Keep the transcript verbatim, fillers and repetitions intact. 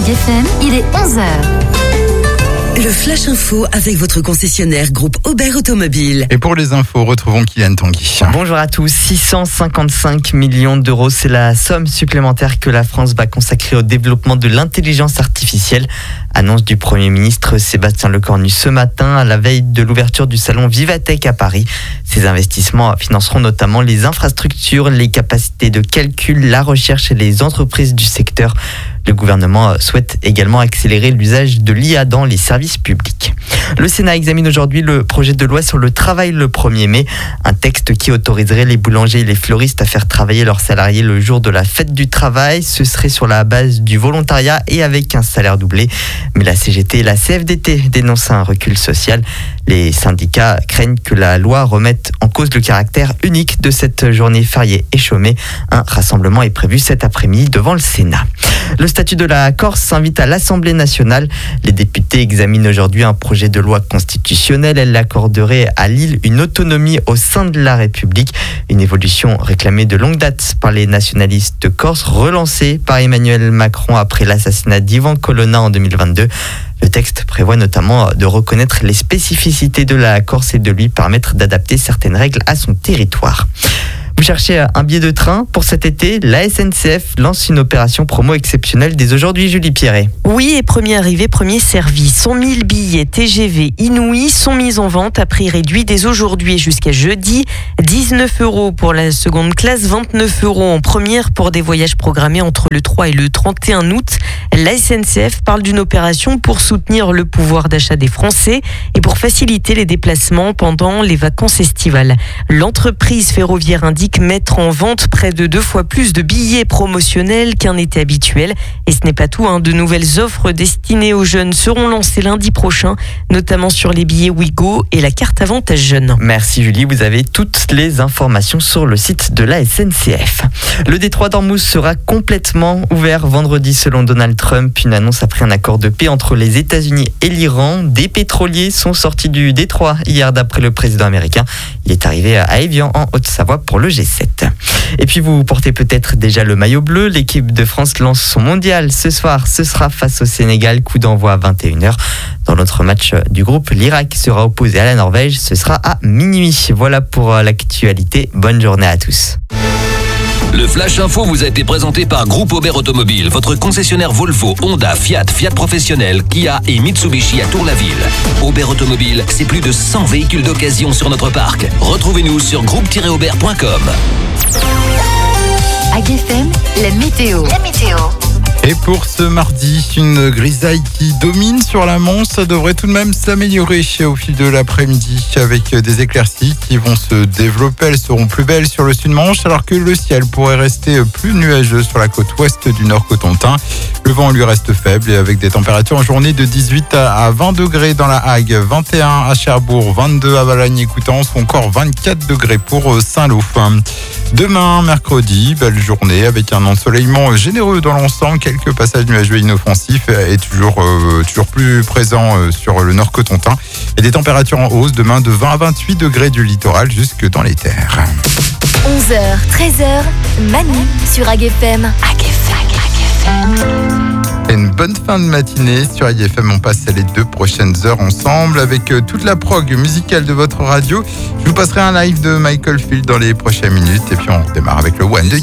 Ag F M, il est onze heures. Le Flash Info avec votre concessionnaire groupe Aubert Automobile. Et pour les infos, retrouvons Kylian Tanguy. Bonjour à tous. six cent cinquante-cinq millions d'euros, c'est la somme supplémentaire que la France va consacrer au développement de l'intelligence artificielle. Annonce du Premier ministre Sébastien Lecornu ce matin à la veille de l'ouverture du salon Vivatech à Paris. Ces investissements financeront notamment les infrastructures, les capacités de calcul, la recherche et les entreprises du secteur. Le gouvernement souhaite également accélérer l'usage de l'I A dans les services publics. Le Sénat examine aujourd'hui le projet de loi sur le travail le premier mai, un texte qui autoriserait les boulangers et les fleuristes à faire travailler leurs salariés le jour de la fête du travail. Ce serait sur la base du volontariat et avec un salaire doublé. Mais la C G T et la C F D T dénoncent un recul social. Les syndicats craignent que la loi remette en cause le caractère unique de cette journée fériée et chômée. Un rassemblement est prévu cet après-midi devant le Sénat. Le statut de la Corse s'invite à l'Assemblée nationale. Les députés examinent aujourd'hui un projet de loi constitutionnelle. Elle accorderait à l'île une autonomie au sein de la République. Une évolution réclamée de longue date par les nationalistes corses, relancée par Emmanuel Macron après l'assassinat d'Ivan Colonna en deux mille vingt-deux. Le texte prévoit notamment de reconnaître les spécificités de la Corse et de lui permettre d'adapter certaines règles à son territoire. Vous cherchez un billet de train pour cet été? La S N C F lance une opération promo exceptionnelle dès aujourd'hui, Julie Pierret. Oui, et premier arrivé, premier servi. cent mille billets T G V inouïs sont mis en vente à prix réduit dès aujourd'hui jusqu'à jeudi. dix-neuf euros pour la seconde classe, vingt-neuf euros en première pour des voyages programmés entre le trois et le trente et un août. La S N C F parle d'une opération pour soutenir le pouvoir d'achat des Français et pour faciliter les déplacements pendant les vacances estivales. L'entreprise ferroviaire indique mettre en vente près de deux fois plus de billets promotionnels qu'un été habituel. Et ce n'est pas tout, hein. De nouvelles offres destinées aux jeunes seront lancées lundi prochain, notamment sur les billets Ouigo et la carte Avantage Jeune. Merci Julie, vous avez toutes les informations sur le site de la S N C F. Le détroit d'Ormuz sera complètement ouvert vendredi selon Donald Trump. Une annonce après un accord de paix entre les États-Unis et l'Iran. Des pétroliers sont sortis du détroit hier d'après le président américain. Il est arrivé à Évian en Haute-Savoie pour le G sept. Et puis vous portez peut-être déjà le maillot bleu. L'équipe de France lance son mondial ce soir. Ce sera face au Sénégal, coup d'envoi à vingt et une heures. Dans l'autre match du groupe, l'Irak sera opposé à la Norvège. Ce sera à minuit. Voilà pour l'actualité. Bonne journée à tous. Le Flash Info vous a été présenté par Groupe Aubert Automobile, votre concessionnaire Volvo, Honda, Fiat, Fiat Professionnel, Kia et Mitsubishi à Tour-la-Ville. Aubert Automobile, c'est plus de cent véhicules d'occasion sur notre parc. Retrouvez-nous sur groupe tiret aubert point com. Ag F M, la météo. La météo. Et pour ce mardi, une grisaille qui domine sur la Manche. Ça devrait tout de même s'améliorer au fil de l'après-midi avec des éclaircies qui vont se développer. Elles seront plus belles sur le sud-Manche alors que le ciel pourrait rester plus nuageux sur la côte ouest du Nord-Cotentin. Le vent lui reste faible et avec des températures en journée de dix-huit à vingt degrés dans la Hague, vingt et un à Cherbourg, vingt-deux à Valognes-Coutances ou encore vingt-quatre degrés pour Saint-Lô. Demain, mercredi, belle journée avec un ensoleillement généreux dans l'ensemble. Quelques passages nuageux inoffensifs et toujours, euh, toujours plus présents euh, sur le Nord-Cotentin. Et des températures en hausse demain de vingt à vingt-huit degrés du littoral jusque dans les terres. onze heures, treize heures, Manu sur Ag F M. Ag F M. Et une bonne fin de matinée sur Ag F M. On passe les deux prochaines heures ensemble avec toute la prog musicale de votre radio. Je vous passerai un live de Michael Field dans les prochaines minutes et puis on démarre avec le One de